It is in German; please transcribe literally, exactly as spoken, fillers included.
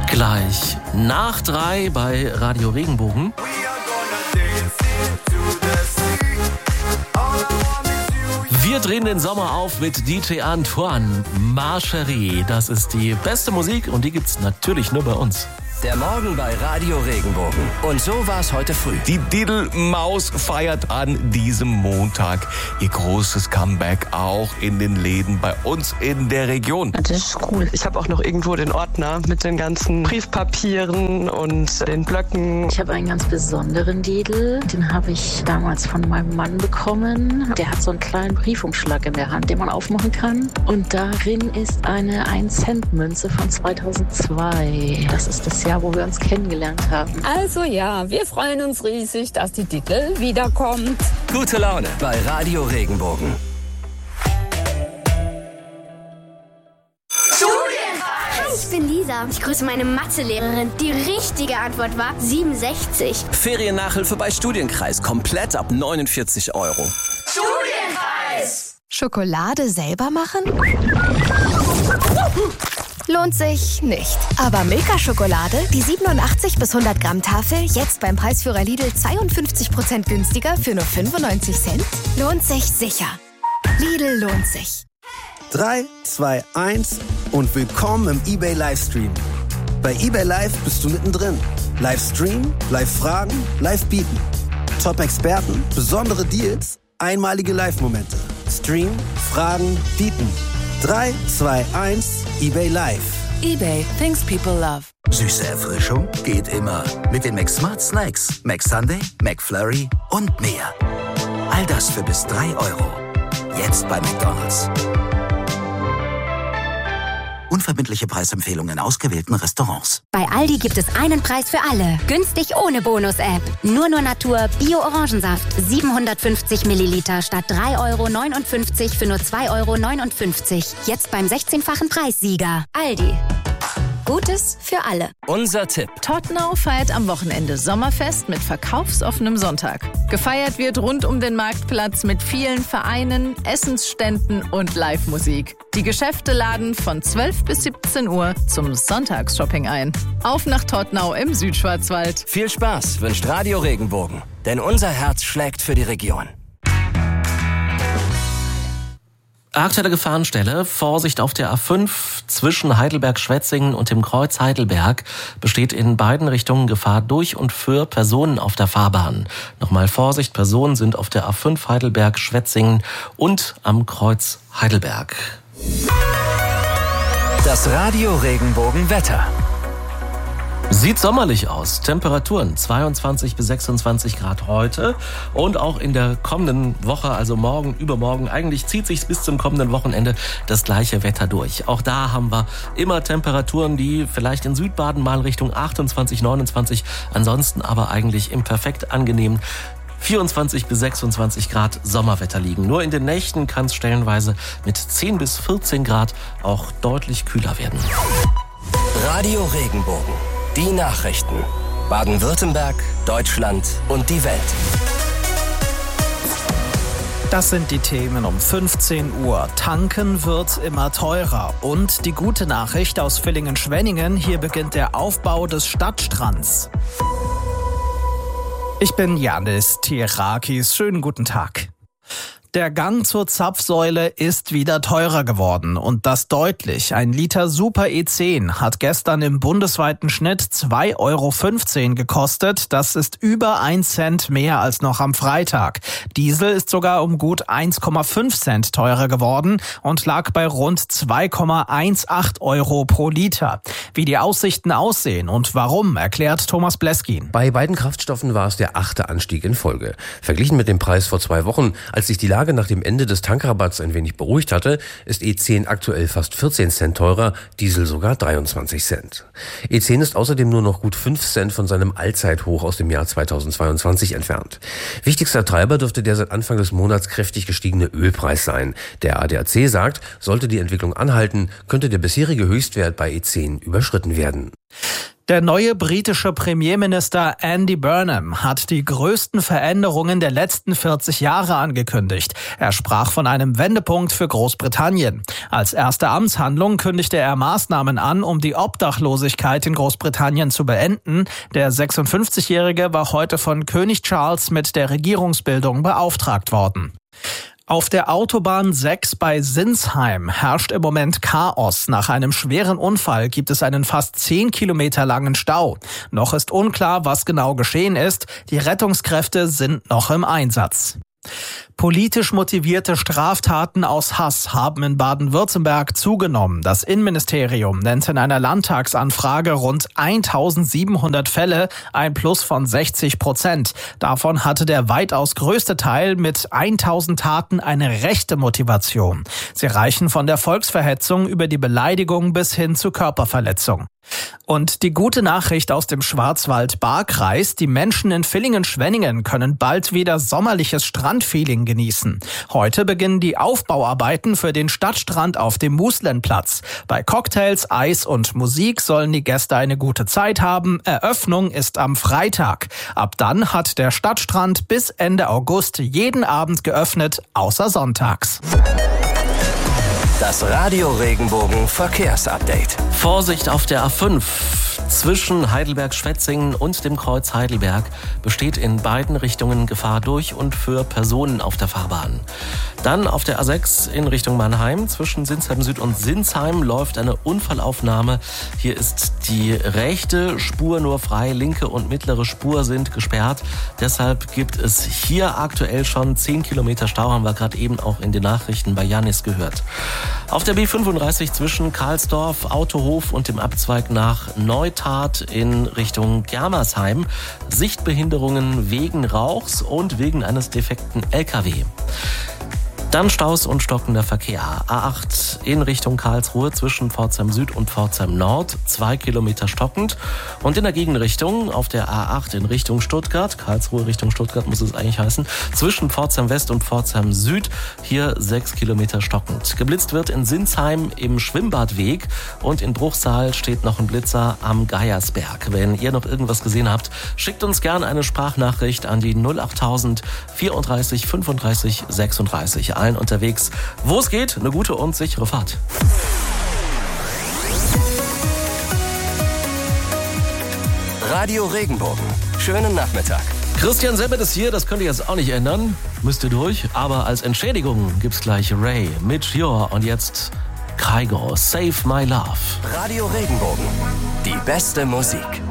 Gleich nach drei bei Radio Regenbogen. Wir drehen den Sommer auf mit D J Antoine, Ma Chérie. Das ist die beste Musik und die gibt's natürlich nur bei uns. Der Morgen bei Radio Regenbogen. Und so war es heute früh. Die Diddle-Maus feiert an diesem Montag ihr großes Comeback auch in den Läden bei uns in der Region. Das ist cool. Ich habe auch noch irgendwo den Ordner mit den ganzen Briefpapieren und den Blöcken. Ich habe einen ganz besonderen Diddle. Den habe ich damals von meinem Mann bekommen. Der hat so einen kleinen Briefumschlag in der Hand, den man aufmachen kann. Und darin ist eine ein Cent Münze von zweitausendzwei. Das ist das Jahr, wo wir uns kennengelernt haben. Also ja, wir freuen uns riesig, dass die Diddle wiederkommt. Gute Laune bei Radio Regenbogen. Hi, ich bin Lisa. Ich grüße meine Mathelehrerin. Die richtige Antwort war siebenundsechzig. Feriennachhilfe bei Studienkreis. Komplett ab neunundvierzig Euro. Studienkreis! Schokolade selber machen? Lohnt sich nicht. Aber Milka-Schokolade, die siebenundachtzig bis hundert Gramm Tafel, jetzt beim Preisführer Lidl zweiundfünfzig Prozent günstiger für nur fünfundneunzig Cent? Lohnt sich sicher. Lidl lohnt sich. drei, zwei, eins und willkommen im eBay Livestream. Bei eBay Live bist du mittendrin. Livestream, Live-Fragen, Live-Bieten. Top-Experten, besondere Deals, einmalige Live-Momente. Stream, Fragen, Bieten. drei, zwei, eins, eBay Live. eBay, things people love. Süße Erfrischung geht immer. Mit den McSmart Snacks. McSunday, McFlurry und mehr. All das für bis drei Euro. Jetzt bei McDonald's. Unverbindliche Preisempfehlungen in ausgewählten Restaurants. Bei Aldi gibt es einen Preis für alle. Günstig ohne Bonus-App. Nur nur Natur Bio-Orangensaft. siebenhundertfünfzig Milliliter statt drei Euro neunundfünfzig für nur zwei Euro neunundfünfzig. Jetzt beim sechzehnfachen Preissieger. Aldi. Gutes für alle. Unser Tipp. Tottenau feiert am Wochenende Sommerfest mit verkaufsoffenem Sonntag. Gefeiert wird rund um den Marktplatz mit vielen Vereinen, Essensständen und Live-Musik. Die Geschäfte laden von zwölf bis siebzehn Uhr zum Sonntagsshopping ein. Auf nach Tottenau im Südschwarzwald. Viel Spaß wünscht Radio Regenbogen. Denn unser Herz schlägt für die Region. Aktuelle Gefahrenstelle, Vorsicht auf der A fünf zwischen Heidelberg-Schwetzingen und dem Kreuz Heidelberg besteht in beiden Richtungen Gefahr durch und für Personen auf der Fahrbahn. Nochmal Vorsicht, Personen sind auf der A fünf Heidelberg-Schwetzingen und am Kreuz Heidelberg. Das Radio Regenbogen Wetter. Sieht sommerlich aus. Temperaturen zweiundzwanzig bis sechsundzwanzig Grad heute und auch in der kommenden Woche, also morgen, übermorgen. Eigentlich zieht sich's bis zum kommenden Wochenende das gleiche Wetter durch. Auch da haben wir immer Temperaturen, die vielleicht in Südbaden mal Richtung achtundzwanzig, neunundzwanzig, ansonsten aber eigentlich im perfekt angenehmen vierundzwanzig bis sechsundzwanzig Grad Sommerwetter liegen. Nur in den Nächten kann es stellenweise mit zehn bis vierzehn Grad auch deutlich kühler werden. Radio Regenbogen. Die Nachrichten. Baden-Württemberg, Deutschland und die Welt. Das sind die Themen um fünfzehn Uhr. Tanken wird immer teurer. Und die gute Nachricht aus Villingen-Schwenningen. Hier beginnt der Aufbau des Stadtstrands. Ich bin Janis Tierakis. Schönen guten Tag. Der Gang zur Zapfsäule ist wieder teurer geworden und das deutlich. Ein Liter Super E zehn hat gestern im bundesweiten Schnitt zwei Euro fünfzehn gekostet. Das ist über ein Cent mehr als noch am Freitag. Diesel ist sogar um gut eins Komma fünf Cent teurer geworden und lag bei rund zwei Komma achtzehn Euro pro Liter. Wie die Aussichten aussehen und warum, erklärt Thomas Bleskin. Bei beiden Kraftstoffen war es der achte Anstieg in Folge. Verglichen mit dem Preis vor zwei Wochen, als sich die Lage nach dem Ende des Tankrabatts ein wenig beruhigt hatte, ist E zehn aktuell fast vierzehn Cent teurer, Diesel sogar dreiundzwanzig Cent. E zehn ist außerdem nur noch gut fünf Cent von seinem Allzeithoch aus dem Jahr zweitausendzweiundzwanzig entfernt. Wichtigster Treiber dürfte der seit Anfang des Monats kräftig gestiegene Ölpreis sein. Der A D A C sagt, sollte die Entwicklung anhalten, könnte der bisherige Höchstwert bei E zehn überschritten werden. Der neue britische Premierminister Andy Burnham hat die größten Veränderungen der letzten vierzig Jahre angekündigt. Er sprach von einem Wendepunkt für Großbritannien. Als erste Amtshandlung kündigte er Maßnahmen an, um die Obdachlosigkeit in Großbritannien zu beenden. Der sechsundfünfzigjährige war heute von König Charles mit der Regierungsbildung beauftragt worden. Auf der Autobahn sechs bei Sinsheim herrscht im Moment Chaos. Nach einem schweren Unfall gibt es einen fast zehn Kilometer langen Stau. Noch ist unklar, was genau geschehen ist. Die Rettungskräfte sind noch im Einsatz. Politisch motivierte Straftaten aus Hass haben in Baden-Württemberg zugenommen. Das Innenministerium nennt in einer Landtagsanfrage rund eintausendsiebenhundert Fälle, ein Plus von sechzig Prozent. Davon hatte der weitaus größte Teil mit tausend Taten eine rechte Motivation. Sie reichen von der Volksverhetzung über die Beleidigung bis hin zu Körperverletzung. Und die gute Nachricht aus dem Schwarzwald-Baar-Kreis: Die Menschen in Villingen-Schwenningen können bald wieder sommerliches Strandfeeling genießen. Heute beginnen die Aufbauarbeiten für den Stadtstrand auf dem Muslenplatz. Bei Cocktails, Eis und Musik sollen die Gäste eine gute Zeit haben. Eröffnung ist am Freitag. Ab dann hat der Stadtstrand bis Ende August jeden Abend geöffnet, außer sonntags. Das Radio Regenbogen Verkehrsupdate. Vorsicht auf der A fünf. Zwischen Heidelberg-Schwetzingen und dem Kreuz Heidelberg besteht in beiden Richtungen Gefahr durch und für Personen auf der Fahrbahn. Dann auf der A sechs in Richtung Mannheim. Zwischen Sinsheim Süd und Sinsheim läuft eine Unfallaufnahme. Hier ist die rechte Spur nur frei, linke und mittlere Spur sind gesperrt. Deshalb gibt es hier aktuell schon zehn Kilometer Stau, haben wir gerade eben auch in den Nachrichten bei Janis gehört. Auf der B fünfunddreißig zwischen Karlsdorf, Autohof und dem Abzweig nach Neutat in Richtung Germersheim Sichtbehinderungen wegen Rauchs und wegen eines defekten L K W. Dann Staus und stockender Verkehr. A acht in Richtung Karlsruhe zwischen Pforzheim Süd und Pforzheim Nord, zwei Kilometer stockend. Und in der Gegenrichtung auf der A acht in Richtung Stuttgart, Karlsruhe Richtung Stuttgart muss es eigentlich heißen, zwischen Pforzheim West und Pforzheim Süd, hier sechs Kilometer stockend. Geblitzt wird in Sinsheim im Schwimmbadweg und in Bruchsal steht noch ein Blitzer am Geiersberg. Wenn ihr noch irgendwas gesehen habt, schickt uns gerne eine Sprachnachricht an die null achttausend vierunddreißig fünfunddreißig sechsunddreißig. Allen unterwegs, wo es geht, eine gute und sichere Fahrt. Radio Regenbogen. Schönen Nachmittag. Christian Seppert ist hier, das könnt ihr jetzt auch nicht ändern. Müsst ihr durch. Aber als Entschädigung gibt's gleich Ray mit Jor und jetzt Kygo, Save My Love. Radio Regenbogen. Die beste Musik.